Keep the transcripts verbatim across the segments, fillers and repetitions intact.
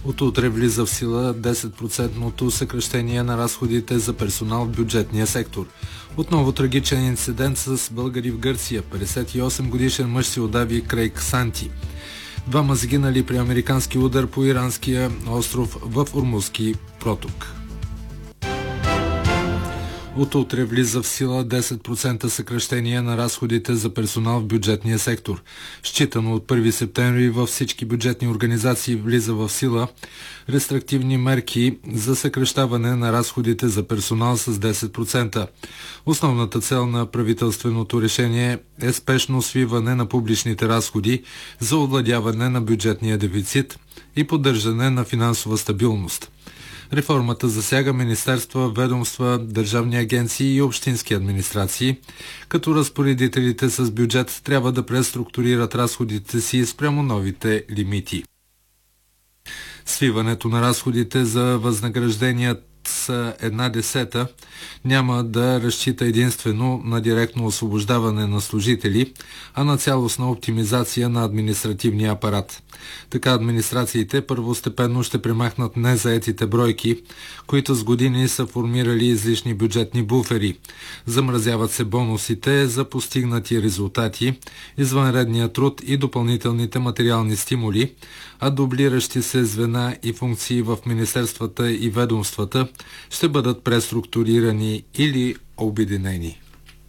От утре влиза в сила десет процентното съкращение на разходите за персонал в бюджетния сектор. Отново трагичен инцидент с българи в Гърция. петдесет и осем годишен мъж се удави край Ксанти. Двама загинали при американски удар по иранския остров в Ормузски проток. От утре влиза в сила десет процента съкращение на разходите за персонал в бюджетния сектор. Считано от първи септември във всички бюджетни организации влиза в сила рестриктивни мерки за съкращаване на разходите за персонал с десет процента. Основната цел на правителственото решение е спешно свиване на публичните разходи за овладяване на бюджетния дефицит и поддържане на финансова стабилност. Реформата засяга министерства, ведомства, държавни агенции и общински администрации, като разпоредителите с бюджет трябва да преструктурират разходите си спрямо новите лимити. Свиването на разходите за възнаграждения с една десета няма да разчита единствено на директно освобождаване на служители, а на цялостна оптимизация на административния апарат. Така администрациите първостепенно ще премахнат незаетите бройки, които с години са формирали излишни бюджетни буфери. Замразяват се бонусите за постигнати резултати, извънредния труд и допълнителните материални стимули, а дублиращи се звена и функции в министерствата и ведомствата ще бъдат преструктурирани или обединени.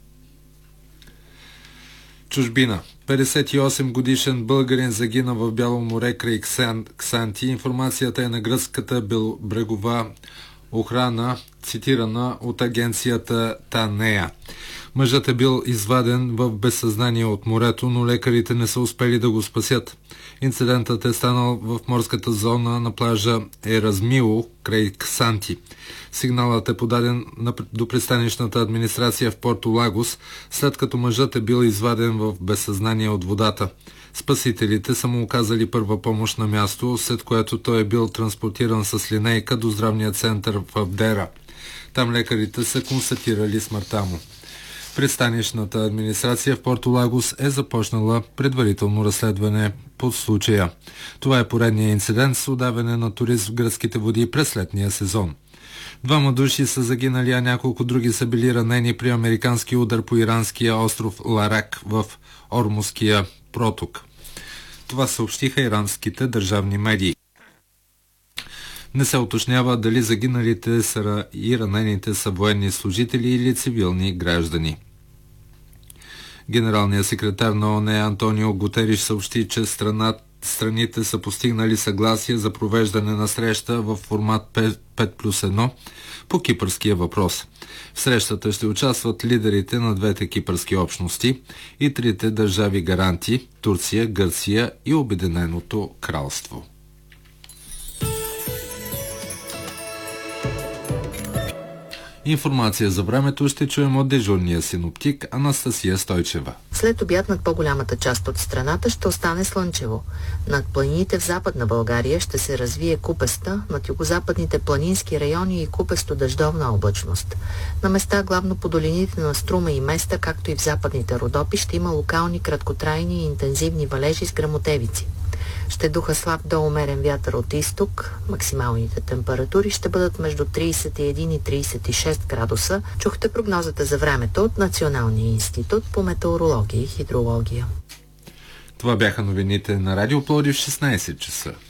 Чужбина. петдесет и осем годишен българин загина в Бяло море край Ксанти. Информацията е на гръцката брегова охрана, цитирана от агенцията Танея. Мъжът е бил изваден в безсъзнание от морето, но лекарите не са успели да го спасят. Инцидентът е станал в морската зона на плажа Еразмило край Ксанти. Сигналът е подаден до пристанищната администрация в Порто Лагос, след като мъжът е бил изваден в безсъзнание от водата. Спасителите са му оказали първа помощ на място, след което той е бил транспортиран с линейка до здравния център в Абдера. Там лекарите са констатирали смъртта му. Пристанищната администрация в Порто Лагос е започнала предварително разследване по случая. Това е поредният инцидент с удавяне на турист в гръцките води през летния сезон. Двама души са загинали, а няколко други са били ранени при американски удар по иранския остров Ларак в Ормузския проток. Това съобщиха иранските държавни медии. Не се уточнява дали загиналите са и ранените са военни служители или цивилни граждани. Генералният секретар на ООН Антонио Гутериш съобщи, че страната Страните са постигнали съгласие за провеждане на среща в формат пет плюс едно по кипърския въпрос. В срещата ще участват лидерите на двете кипърски общности и трите държави гаранти – Турция, Гърция и Обединеното кралство. Информация за времето ще чуем от дежурния синоптик Анастасия Стойчева. След обяд над по-голямата част от страната ще остане слънчево. Над планините в Западна България ще се развие купеста, над югозападните планински райони и купесто дъждовна облачност. На места, главно по долините на Струма и Места, както и в западните Родопи, ще има локални краткотрайни и интензивни валежи с гръмотевици. Ще духа слаб до умерен вятър от изток. Максималните температури ще бъдат между тридесет и един и тридесет и шест градуса. Чухте прогнозата за времето от Националния институт по метеорология и хидрология. Това бяха новините на Радио Пловдив в шестнайсет часа.